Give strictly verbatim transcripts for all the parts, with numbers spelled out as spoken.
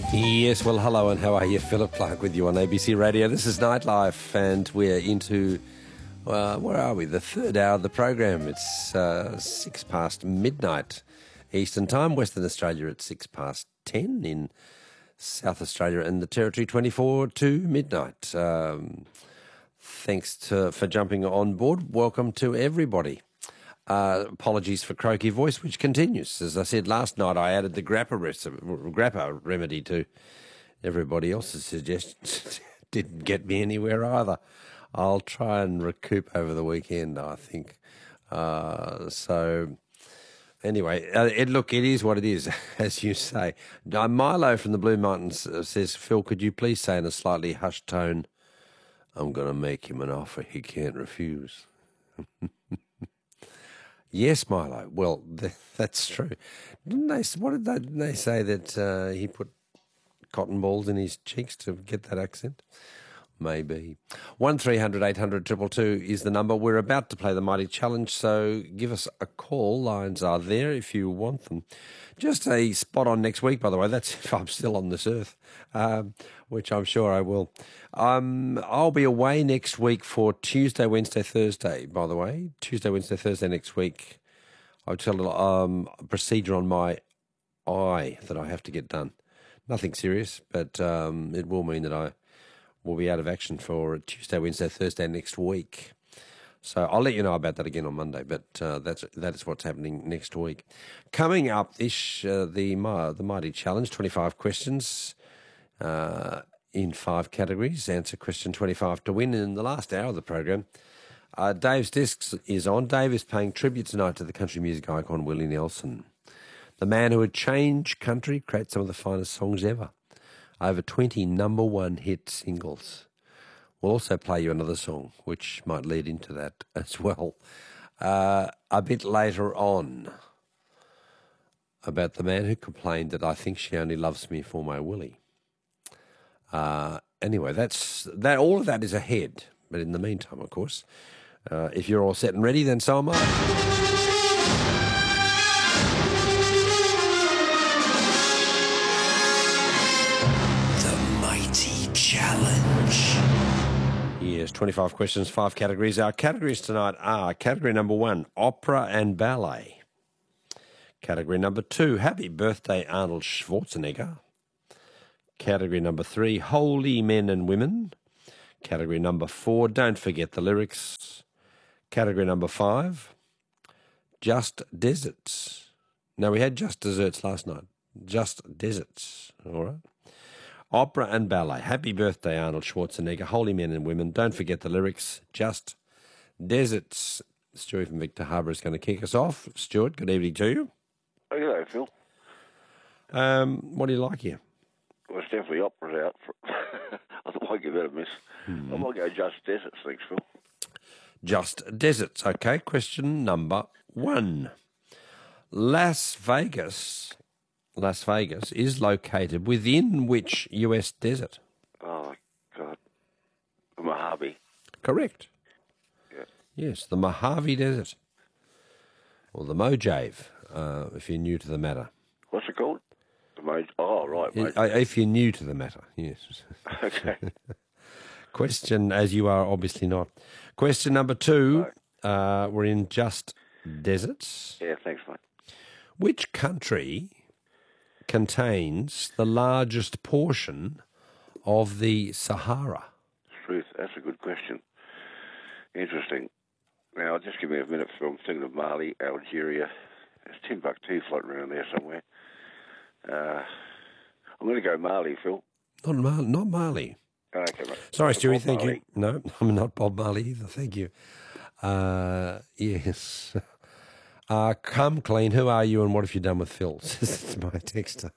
Yes, well, hello and how are you? Philip Clark with you on A B C Radio. This is Nightlife and we're into, uh, where are we? The third hour of the program. It's uh, six past midnight Eastern Time. Western Australia at six past ten. In South Australia and the Territory, twenty-four to midnight. Um, thanks to, for jumping on board. Welcome to everybody. Uh, apologies for croaky voice, which continues. As I said last night, I added the grappa, recipe, grappa remedy to everybody else's suggestions. Didn't get me anywhere either. I'll try and recoup over the weekend, I think. Uh, so, anyway, uh, it, look, it is what it is, as you say. Now, Milo from the Blue Mountains says, Phil, could you please say in a slightly hushed tone, I'm going to make him an offer he can't refuse. Yes, Milo. Well, th- that's true. Didn't they? What did they, didn't they say that uh, he put cotton balls in his cheeks to get that accent? Maybe. One three hundred eight hundred two two two is the number. We're about to play the Mighty Challenge, so give us a call. Lines are there if you want them. Just a spot on next week, by the way. That's if I'm still on this earth, um, which I'm sure I will. Um, I'll be away next week for Tuesday, Wednesday, Thursday, by the way. Tuesday, Wednesday, Thursday next week. I'll tell a little um, procedure on my eye that I have to get done. Nothing serious, but um, it will mean that I will be out of action for Tuesday, Wednesday, Thursday next week. So I'll let you know about that again on Monday, but uh, that's that is what's happening next week. Coming up, ish, uh, the the Mighty Challenge, twenty-five questions uh, in five categories. Answer question twenty-five to win. In the last hour of the program, uh, Dave's Discs is on. Dave is paying tribute tonight to the country music icon Willie Nelson, the man who would change country, create some of the finest songs ever. Over twenty number one hit singles. We'll also play you another song, which might lead into that as well, uh, a bit later on, about the man who complained that I think she only loves me for my Willie. Uh, anyway, that's that. All of that is ahead. But in the meantime, of course, uh, if you're all set and ready, then so am I. Challenge. Yes, twenty-five questions, five categories. Our categories tonight are category number one, opera and ballet. Category number two, happy birthday Arnold Schwarzenegger. Category number three, holy men and women. Category number four, don't forget the lyrics. Category number five, just deserts. Now, we had just desserts last night. Just deserts, all right? Opera and ballet. Happy birthday, Arnold Schwarzenegger. Holy men and women. Don't forget the lyrics. Just deserts. Stuart from Victor Harbour is going to kick us off. Stuart, good evening to you. Oh, hello, Phil. Um, what do you like here? Well, it's definitely opera's out. For I thought I'd give that a miss. Hmm. I might go just deserts, thanks, Phil. Just deserts. Okay, question number one. Las Vegas... Las Vegas is located within which U S desert? Oh, God. The Mojave. Correct. Yeah. Yes, the Mojave Desert. Or the Mojave, uh, if you're new to the matter. What's it called? The Moj- Oh, right, Mojave. If you're new to the matter, yes. Okay. Question, as you are obviously not. Question number two, no. uh, we're in just deserts. Yeah, thanks, mate. Which country contains the largest portion of the Sahara? Truth, that's a good question. Interesting. Now, just give me a minute, Phil. I'm thinking of Mali, Algeria. There's Timbuktu floating around there somewhere. Uh, I'm going to go Mali, Phil. Not Mali. Not Mali. Okay, mate. Sorry, Stewie, thank Marley. you. No, I'm not Bob Marley either, thank you. Uh, yes. Uh, come clean, who are you and what have you done with Phil? It's my texter.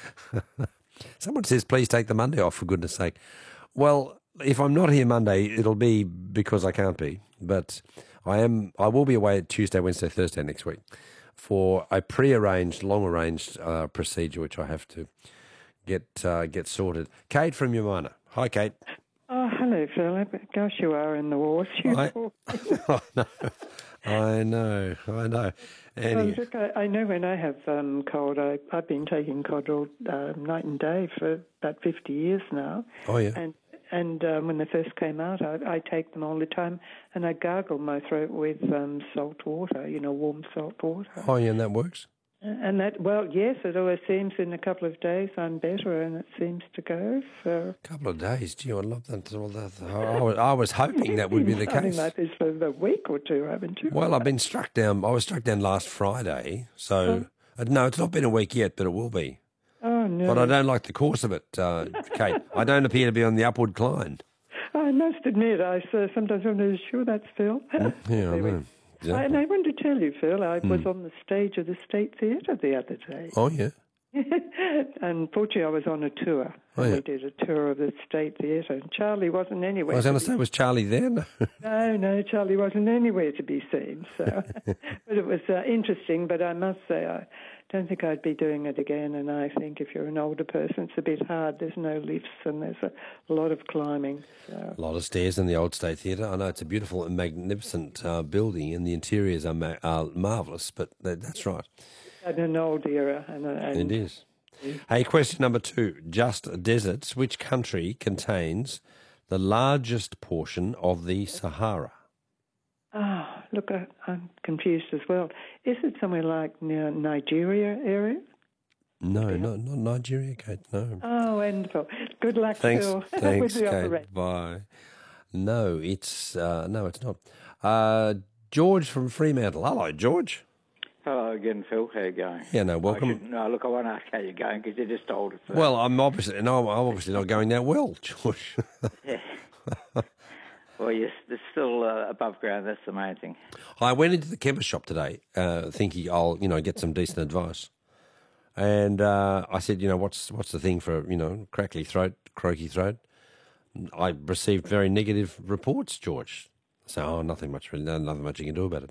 Someone says, please take the Monday off, for goodness sake. Well, if I'm not here Monday, it'll be because I can't be. But I am. I will be away Tuesday, Wednesday, Thursday next week for a pre-arranged, long-arranged uh, procedure, which I have to get uh, get sorted. Kate from Umina. Hi, Kate. Oh, hello, Phil. Gosh, you are in the water. I, I know. I know, I know. Any, Um, look, I, I know when I have um, cold, I, I've been taking Codral uh, night and day for about fifty years now. oh, yeah. And and um, when they first came out, I, I take them all the time, and I gargle my throat with um, salt water, you know, warm salt water. Oh, yeah, and that works? And that, well, yes, it always seems in a couple of days I'm better, and it seems to go. So A couple of days. Gee, I love that. Well, that I, was, I was hoping that would be the something case. like this for a week or two, haven't you? Well, I've been struck down. I was struck down last Friday. So, uh, no, it's not been a week yet, but it will be. Oh, no. But I don't like the course of it, uh, Kate. I don't appear to be on the upward climb. I must admit, I uh, sometimes I'm not sure that's Phil. Yeah, I Anyway. know. I, Exactly. and I want to tell you, Phil, I was on the stage of the State Theatre the other day. Oh, yeah. Unfortunately, I was on a tour. Oh, yeah. We did a tour of the State Theatre, and Charlie wasn't anywhere. I was to going to be- say, was Charlie there? No. No, no, Charlie wasn't anywhere to be seen. So, but it was uh, interesting. But I must say, I don't think I'd be doing it again. And I think if you're an older person, it's a bit hard. There's no lifts, and there's a lot of climbing. So. A lot of stairs in the Old State Theatre. I know it's a beautiful and magnificent uh, building, and the interiors are, ma- are marvellous, but that, that's right. And an old era, and, and It is. Hey, question number two. Just deserts. Which country contains the largest portion of the Sahara? Ah, look, I, I'm confused as well. Is it somewhere like near Nigeria area? No, not not Nigeria, Kate. No. Oh, wonderful. Good luck, Thanks, Phil. with thanks, the operation. Kate. Bye. No, it's uh, no, it's not. Uh, George from Fremantle. Hello, George. Hello again, Phil. How you going? Yeah, no, I welcome. should- no, look, I won't ask how you're going because you just told us. that. Well, I'm obviously no, I'm obviously not going that well, George. Yeah. Well, you're s- still uh, above ground. That's the main thing. I went into the chemist shop today, uh, thinking I'll you know get some decent advice, and uh, I said, you know, what's what's the thing for you know crackly throat, croaky throat? I received very negative reports, George. So, oh, nothing much really, nothing much you can do about it.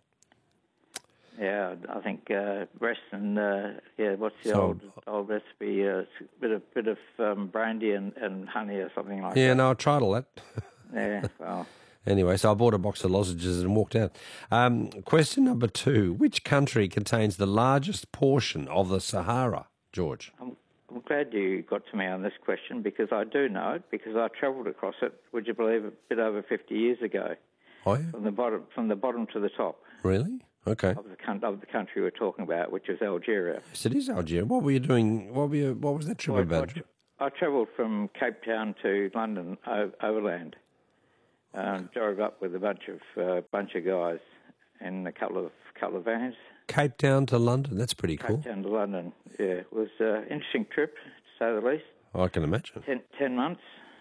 Yeah, I think uh, rest and uh, yeah, what's the So- old old recipe? Uh, s- bit of bit of um, brandy and, and honey or something like Yeah, that. no, I tried all that. Yeah, well, Anyway, so I bought a box of lozenges and walked out. Um, question number two. Which country contains the largest portion of the Sahara, George? I'm, I'm glad you got to me on this question because I do know it because I travelled across it. Would you believe a bit over fifty years ago, Oh, yeah? from the bottom from the bottom to the top Really? Okay. of the coun- of the country we're talking about, which is Algeria. Yes, it is Algeria. What were you doing? What were you, What was that trip Well, about? I, I travelled from Cape Town to London o- overland. Um, drove up with a bunch of uh, bunch of guys in a couple of couple of vans. Cape Town to London. That's pretty cool. Cape Town to London. Yeah, it was an interesting trip, to say the least. I can imagine. Ten, ten months.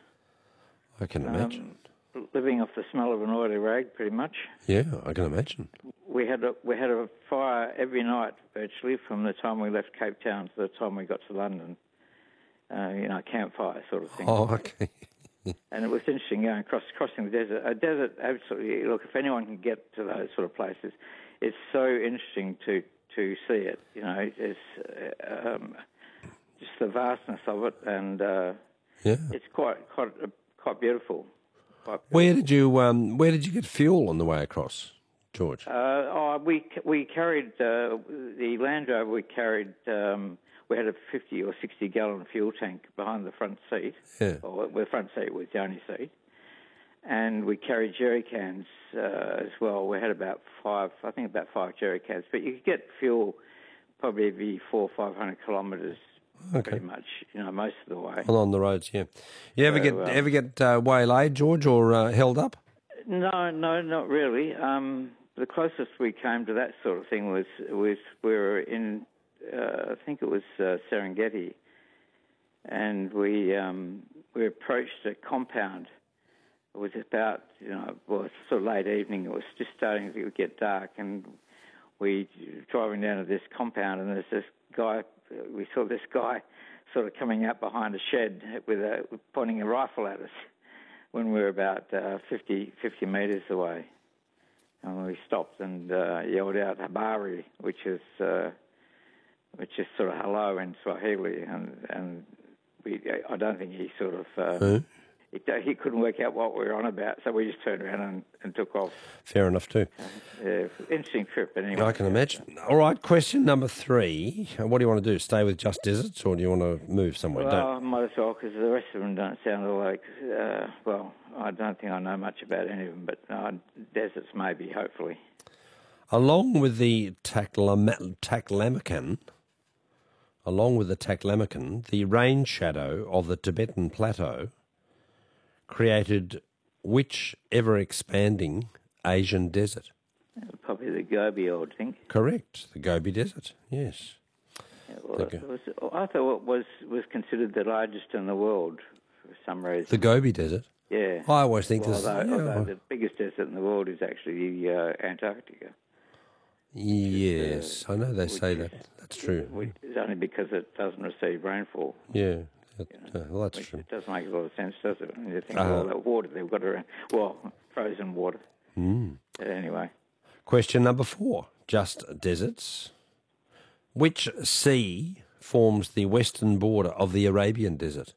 I can imagine. Um, living off the smell of an oily rag, pretty much. Yeah, I can imagine. We had a we had a fire every night virtually from the time we left Cape Town to the time we got to London. Uh, you know, campfire sort of thing. Oh, okay. And it was interesting going across, crossing the desert. A desert, absolutely. Look, if anyone can get to those sort of places, it's so interesting to, to see it. You know, it's uh, um, just the vastness of it, and uh, Yeah. it's quite quite uh, quite beautiful. Quite Where did you um Where did you get fuel on the way across, George? Uh, oh, we we carried uh, the Land Rover. We carried. Um, we had a fifty or sixty gallon fuel tank behind the front seat. Yeah. Or the front seat was the only seat, and we carried jerry cans uh, as well. We had about five, I think about five jerry cans. But you could get fuel probably every four or five hundred kilometres, Okay. pretty much. You know, most of the way. On the roads, yeah. You ever So, get um, ever get uh, waylaid, George, or uh, held up? No, no, not really. Um, the closest we came to that sort of thing was was we were in, uh, I think it was uh, Serengeti, and we um, we approached a compound. It was about you know, well, it's sort of late evening. It was just starting to get dark, and we driving down to this compound, and there's this guy. We saw this guy sort of coming out behind a shed with a pointing a rifle at us. When we were about uh, fifty, fifty metres away. And we stopped and uh, yelled out Habari, which is uh, which is sort of hello in Swahili. And, and we, I don't think he sort of... Uh, Huh? he, he couldn't work out what we were on about, so we just turned around and, and took off. Fair enough too. Uh, interesting trip, anyway. I can imagine. All right, question number three. What do you want to do? Stay with just deserts, or do you want to move somewhere? Well, Don't. I might as well, because the rest of them don't sound like, uh, well, I don't think I know much about any of them, but uh, deserts maybe, hopefully. Along with the Taklama- Taklamakan, along with the Taklamakan, the rain shadow of the Tibetan plateau created which ever-expanding Asian desert? Probably the Gobi, I would think. Correct, the Gobi Desert, yes. Yeah, well, Okay. it was, I thought it was, was considered the largest in the world for some reason. The Gobi Desert? Yeah. I always think well, this... although, yeah, although the biggest desert in the world is actually uh, Antarctica. yes, I know they say that. That's true. Which is only because it doesn't receive rainfall. Yeah, that, You know, uh, well, that's which true. it doesn't make a lot of sense, does it? When you think Uh-huh. of all that water they've got around. Well, frozen water. Mm. But anyway. Question number four, just deserts. Which sea forms the western border of the Arabian Desert?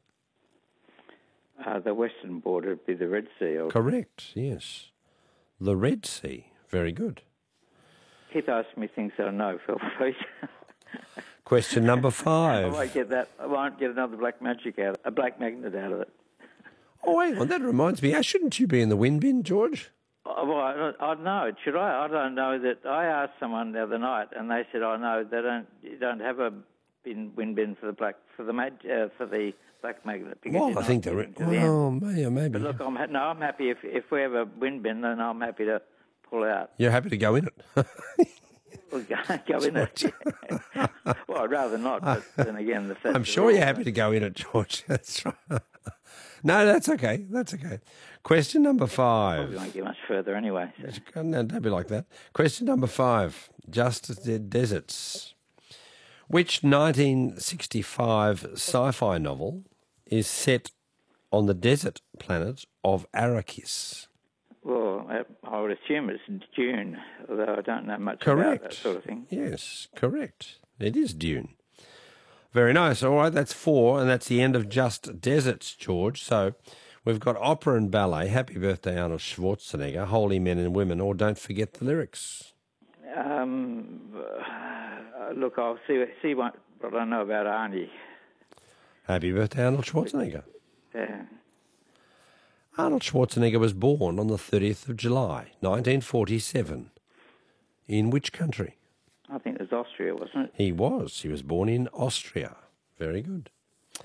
Uh, the western border would be the Red Sea. Or Correct, yes. The Red Sea. Very good. keep asking me things that I know, Phil, please. Question number I five. won't get that. I won't get another black magic out, a black magnet out of it. Oh, hang on, that reminds me. How shouldn't you be in the wind bin, George? Oh, well, I, I know. Should I? I don't know that. I asked someone the other night, and they said, "I know they don't. You don't have a bin, wind bin for the black for the mag, uh, for the black magnet." because Well, you're I not think they're... getting to the end. Well, maybe, maybe. But look, I'm ha- no, I'm happy if if we have a wind bin, then I'm happy to pull out. You're happy to go in it? We'll go, go in it. Well, I'd rather not. But then again, the I'm sure you're happy to go in it, George. That's right. No, that's okay. That's okay. Question number We five. won't get much further anyway. So. No, don't be like that. Question number five. Just de- deserts. Which nineteen sixty-five sci-fi novel is set on the desert planet of Arrakis? Well, I I would assume it's June, although I don't know much about Correct. that sort of thing. Yes, correct. It is Dune. Very nice. All right, that's four, and that's the end of Just Deserts, George. So we've got opera and ballet. Happy birthday, Arnold Schwarzenegger. Holy Men and Women, or Don't Forget the Lyrics. Um, uh, look, I'll see see what, what I know about Arnie. Happy birthday, Arnold Schwarzenegger. Yeah. Arnold Schwarzenegger was born on the thirtieth of July, nineteen forty-seven. In which country? I think it was Austria, wasn't it? He was. He was born in Austria. Very good.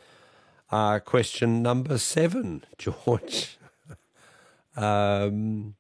Uh, question number seven, George. um,